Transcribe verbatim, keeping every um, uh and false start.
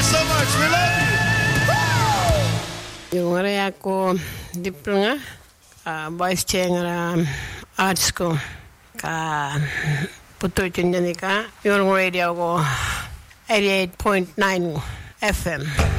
so much. We love you. Yung area ko diplo nga uh, vice chair nga arts ko ka puto yun ka yung radio ko eighty-eight point nine F M.